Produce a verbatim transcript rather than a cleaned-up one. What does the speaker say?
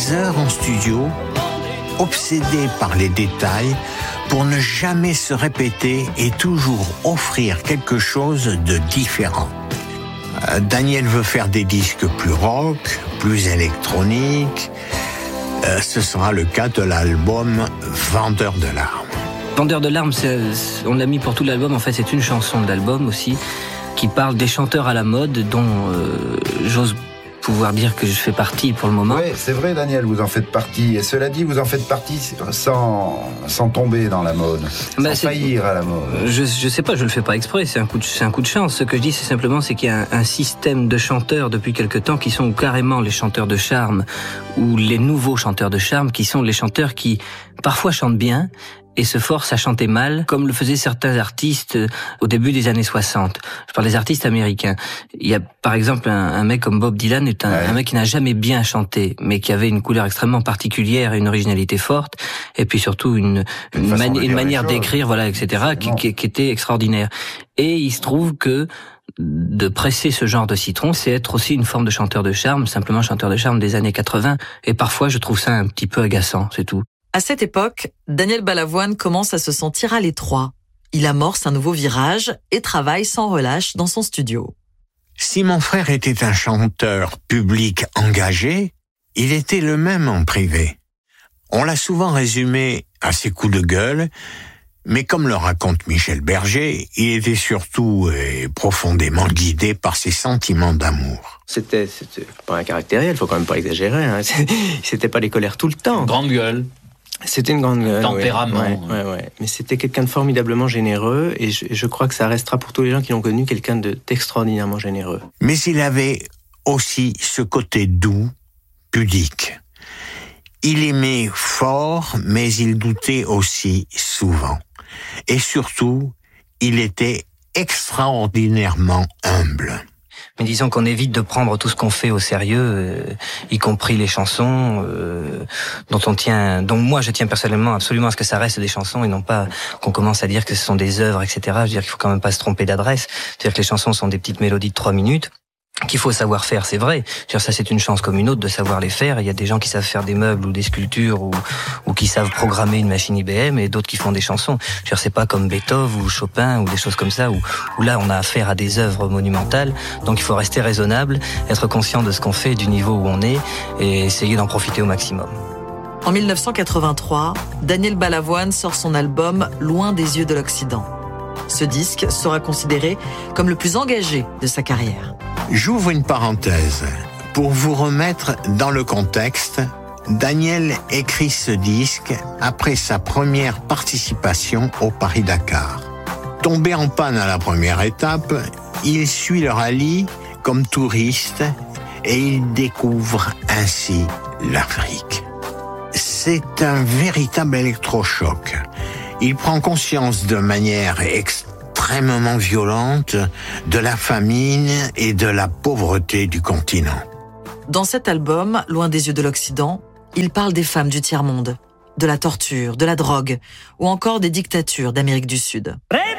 des heures en studio, obsédé par les détails, pour ne jamais se répéter et toujours offrir quelque chose de différent. Euh, Daniel veut faire des disques plus rock, plus électroniques. Euh, ce sera le cas de l'album Vendeur de larmes. Vendeur de larmes, c'est, on l'a mis pour tout l'album. En fait, c'est une chanson de l'album aussi qui parle des chanteurs à la mode dont euh, j'ose pouvoir dire que je fais partie pour le moment. Oui, c'est vrai, Daniel, vous en faites partie. Et cela dit, vous en faites partie sans, sans tomber dans la mode, bah, sans faillir à la mode. Je, je sais pas, je le fais pas exprès, c'est un coup de, c'est un coup de chance. Ce que je dis, c'est simplement, c'est qu'il y a un, un système de chanteurs depuis quelque temps qui sont carrément les chanteurs de charme ou les nouveaux chanteurs de charme qui sont les chanteurs qui parfois chantent bien et se forcent à chanter mal, comme le faisaient certains artistes au début des années soixante. Je parle des artistes américains. Il y a, par exemple, un, un mec comme Bob Dylan, est un, ouais. un mec qui n'a jamais bien chanté, mais qui avait une couleur extrêmement particulière et une originalité forte, et puis surtout une, une, une, mani- une manière d'écrire, voilà, et cetera, qui, qui, qui était extraordinaire. Et il se trouve que de presser ce genre de citron, c'est être aussi une forme de chanteur de charme, simplement chanteur de charme des années quatre-vingts. Et parfois, je trouve ça un petit peu agaçant, c'est tout. À cette époque, Daniel Balavoine commence à se sentir à l'étroit. Il amorce un nouveau virage et travaille sans relâche dans son studio. Si mon frère était un chanteur public engagé, il était le même en privé. On l'a souvent résumé à ses coups de gueule, mais comme le raconte Michel Berger, il était surtout et profondément guidé par ses sentiments d'amour. C'était, c'était pas un caractère réel, faut quand même pas exagérer. Hein. C'était pas les colères tout le temps. Une grande gueule. C'était une grande gueule. Tempérament. Ouais, ouais, ouais. Mais c'était quelqu'un de formidablement généreux et je, je crois que ça restera pour tous les gens qui l'ont connu quelqu'un de, d'extraordinairement généreux. Mais il avait aussi ce côté doux, pudique. Il aimait fort, mais il doutait aussi souvent. Et surtout, il était extraordinairement humble. Mais disons qu'on évite de prendre tout ce qu'on fait au sérieux, euh, y compris les chansons, euh, dont on tient, dont moi je tiens personnellement absolument à ce que ça reste des chansons et non pas qu'on commence à dire que ce sont des œuvres, et cetera. Je veux dire qu'il faut quand même pas se tromper d'adresse. C'est-à-dire que les chansons sont des petites mélodies de trois minutes. Qu'il faut savoir faire, c'est vrai. Je veux dire, ça, c'est une chance comme une autre de savoir les faire. Il y a des gens qui savent faire des meubles ou des sculptures ou, ou qui savent programmer une machine I B M et d'autres qui font des chansons. Je veux dire, c'est pas comme Beethoven ou Chopin ou des choses comme ça où, où là, on a affaire à des œuvres monumentales. Donc, il faut rester raisonnable, être conscient de ce qu'on fait, du niveau où on est et essayer d'en profiter au maximum. En dix-neuf cent quatre-vingt-trois, Daniel Balavoine sort son album Loin des yeux de l'Occident. Ce disque sera considéré comme le plus engagé de sa carrière. J'ouvre une parenthèse. Pour vous remettre dans le contexte, Daniel écrit ce disque après sa première participation au Paris-Dakar. Tombé en panne à la première étape, il suit le rallye comme touriste et il découvre ainsi l'Afrique. C'est un véritable électrochoc. Il prend conscience de manière extrêmement violente de la famine et de la pauvreté du continent. Dans cet album, Loin des yeux de l'Occident, il parle des femmes du tiers-monde, de la torture, de la drogue ou encore des dictatures d'Amérique du Sud.